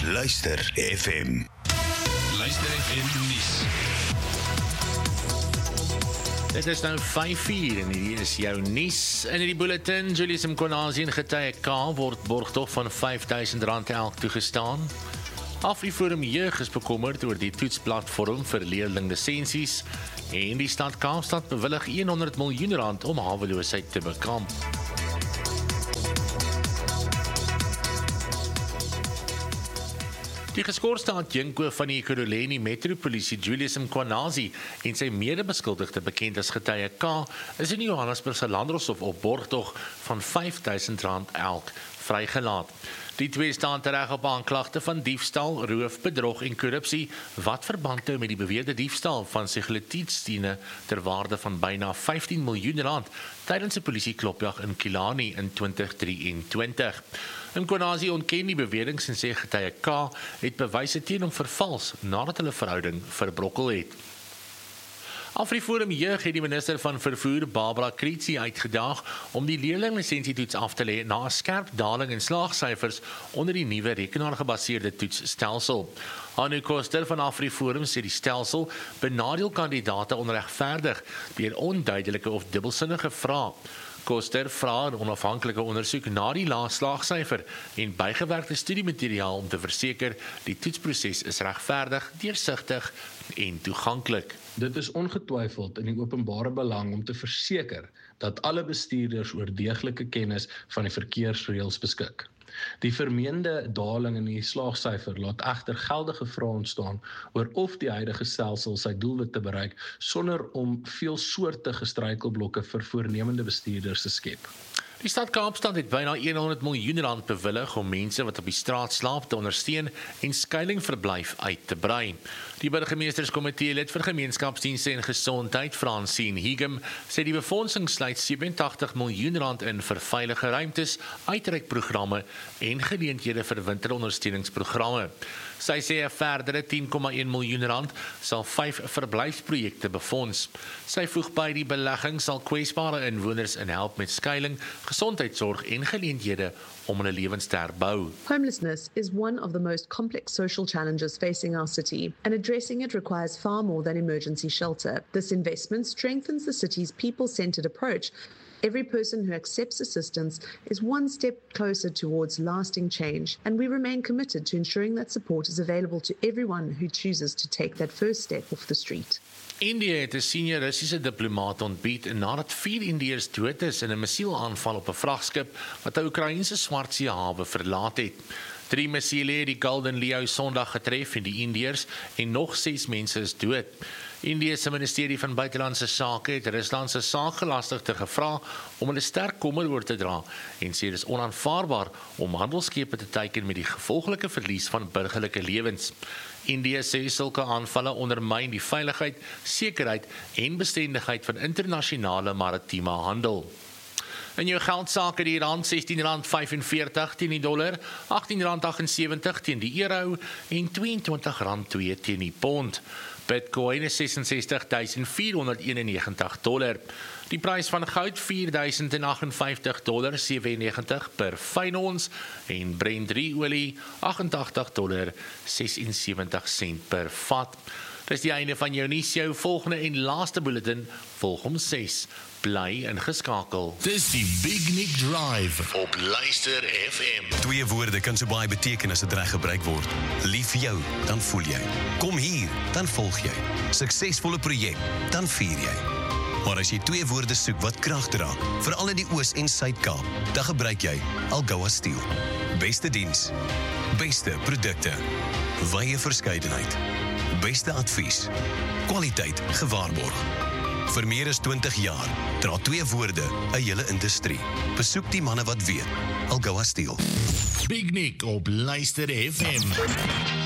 Luister FM. Luister FM nuus. Dit is nou 5:04 en hier is jou nuus. In die bulletin, Julius Mkhwanazi en getuie K word borgtog van R5.000 elk toegestaan. AfriForum Jeug is bekommerd oor die toetsplatform vir leerlinglisensies en die stad Kaapstad bewillig R100 miljoen om haweloosheid te bekamp. Die geskorste adjunko van die Ekurhuleni Metropolisie Julius Mkhwanazi en sy medebeskuldigde bekend as getuie K is in Johannesburg se Landdroshof op borgtog van R5.000 elk vrygelaat. Die twee staan tereg op aanklagte van diefstal, roof, bedrog en korrupsie wat verband hou met die beweerde diefstal van sekuriteitsdiene ter waarde van byna R15 miljoen tydens 'n polisieklopjag in Killarney in 2023. Mkhwanazi ontken die beweringe en sê getuie K het bewyse teen hom vervals nadat hulle verhouding verbrokkel het. AfriForum Jeug het die minister van vervoer Barbara Kritsi uitgedaag om die leerlinglisensietoets af te lê na 'n skerp daling in slaagsyfers onder die nuwe rekenaargebaseerde toetsstelsel. Anu Koster van AfriForum sê die stelsel benadeel kandidaate onregverdig deur onduidelike of dubbelsinnige vrae. Koster vra 'n onafhanklike ondersoek na die lae slaagsyfer en bygewerkte studiemateriaal om te verseker die toetsproses is regverdig, deursigtig en toeganklik. Dit is ongetwyfeld in die openbare belang om te verseker dat alle bestuurders oor deeglike kennis van die verkeersreëls beskik. Die vermeende daling in die slaagsyfer laat egter geldige vrae ontstaan oor of die huidige stelsel sy doelwit te bereik sonder om veelsoortige struikelblokke vir voornemende bestuurders te skep. Die stad Kaapstad het byna R100 miljoen bewillig om mense wat op die straat slaap te ondersteun en skuilingverblyf uit te brei. Die burgemeesterskomitee lid vir gemeenskapsdienste en gesondheid, Francine Higem, sê die befondsing sluit R87 miljoen in vir veilige ruimtes, uitreikprogramme en geleenthede vir winterondersteuningsprogramme. Sy sê 'n verdere R10,1 miljoen sal 5 verblyfsprojekte befonds. Sy voeg by die belegging sal kwesbare inwoners help met skuiling, gesondheidsorg en geleenthede om hulle lewens te herbou. Homelessness is one of the most complex social challenges facing our city, and addressing it requires far more than emergency shelter. This investment strengthens the city's people-centered approach. Every person who accepts assistance is one step closer towards lasting change, and we remain committed to ensuring that support is available to everyone who chooses to take that first step off the street. India het 'n senior Russiese diplomaat ontbied nadat 4 Indiërs dood is in 'n missielaanval op 'n vragskip wat 'n Oekraïense Swartsee hawe verlaat het. 3 missiele het die Golden Leo Sondag getref en die Indiërs en nog 6 mense is dood. Indië se ministerie van buitelandse sake het Rusland se saakgelastigde gevra om hulle sterk kommer oor te dra en sê dit is onaanvaarbaar om handelskepe te teiken met die gevolglike verlies van burgerlike lewens. Indië sê sulke aanvalle ondermyn die veiligheid, sekerheid en bestendigheid van internasionale maritieme handel. In jou geldsaake die rand R16.45 teen die dollar, R18.78 teen die euro en R22.2 teen die pond. Bitcoin is $66,491. Die prys van goud $4,058.97 per fyn ons en Brent 3 olie $88.76 per vat. Dis die einde van jou nuus, jou volgende en laaste bulletin volg om 6. Bly ingeskakel. Dis die Big Nick Drive op Luister FM. 2 woorde kan so baie beteken as dit reg gebruik word. Lief vir jou, dan voel jy. Kom hier, dan volg jy. Suksesvolle projek, dan vier jy. Maar as jy 2 woorde soek wat krag dra, veral in die Oos- en Suid-Kaap, dan gebruik jy Algoa Steel. Beste diens, beste produkte, wye verskeidenheid, beste advies, kwaliteit gewaarborg. Vir meer as 20 jaar dra 2 woorde 'n hele industrie. Besoek die manne wat weet. Algoa Steel. Big Nick op Luister FM.